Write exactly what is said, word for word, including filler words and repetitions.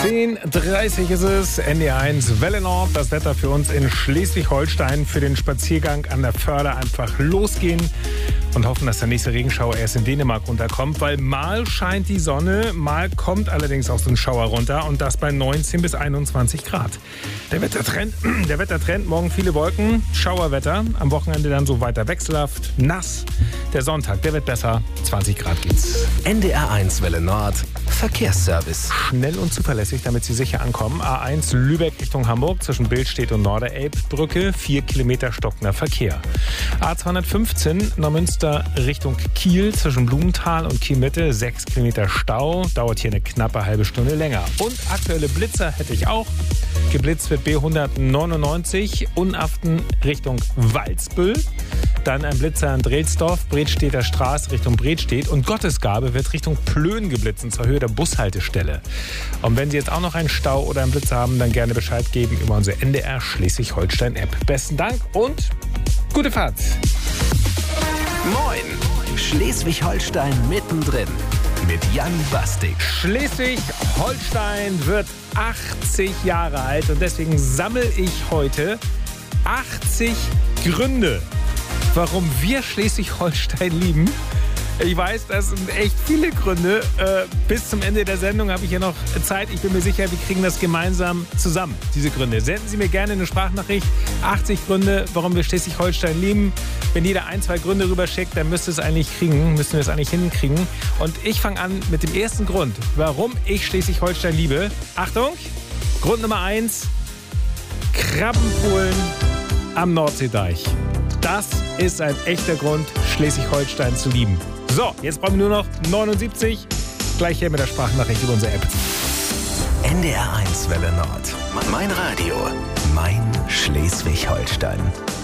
zehn Uhr dreißig ist es, N D R eins Welle Nord. Das Wetter für uns in Schleswig-Holstein für den Spaziergang an der Förde einfach losgehen und hoffen, dass der nächste Regenschauer erst in Dänemark runterkommt, weil mal scheint die Sonne, mal kommt allerdings auch so ein Schauer runter und das bei neunzehn bis einundzwanzig Grad. Der Wettertrend, der Wettertrend, morgen viele Wolken, Schauerwetter, am Wochenende dann so weiter wechselhaft, nass. Der Sonntag, der wird besser, zwanzig Grad geht's. N D R eins Welle Nord, Verkehrsservice. Schnell und zuverlässig, damit Sie sicher ankommen. A eins Lübeck Richtung Hamburg zwischen Billstedt und Norderelbbrücke, vier Kilometer stockender Verkehr. A zweihundertfünfzehn Neumünster Richtung Kiel zwischen Blumenthal und Kiel-Mitte, sechs Kilometer Stau, dauert hier eine knappe halbe Stunde länger. Und aktuelle Blitzer hätte ich auch. Geblitzt wird B hundertneunundneunzig, Unaften Richtung Walsbüll. Dann ein Blitzer in Drelsdorf, Bredstedter Straße Richtung Bredstedt und Gottesgabe wird Richtung Plön geblitzt, zur Höhe der Bushaltestelle. Und wenn Sie jetzt auch noch einen Stau oder einen Blitzer haben, dann gerne Bescheid geben über unsere N D R Schleswig-Holstein-App. Besten Dank und gute Fahrt! Moin! Schleswig-Holstein mittendrin mit Jan Bastik. Schleswig-Holstein wird achtzig Jahre alt und deswegen sammle ich heute achtzig Gründe, warum wir Schleswig-Holstein lieben. Ich weiß, das sind echt viele Gründe. Äh, bis zum Ende der Sendung habe ich ja noch Zeit. Ich bin mir sicher, wir kriegen das gemeinsam zusammen, diese Gründe. Senden Sie mir gerne eine Sprachnachricht. achtzig Gründe, warum wir Schleswig-Holstein lieben. Wenn jeder ein, zwei Gründe rüberschickt, dann müsste es eigentlich kriegen, müssen wir es eigentlich hinkriegen. Und ich fange an mit dem ersten Grund, warum ich Schleswig-Holstein liebe. Achtung, Grund Nummer eins, Krabbenpoolen am Nordseedeich. Das ist ein echter Grund, Schleswig-Holstein zu lieben. So, jetzt brauchen wir nur noch neunundsiebzig. Gleich hier mit der Sprachnachricht über unsere App. N D R eins Welle Nord. Mein Radio. Mein Schleswig-Holstein.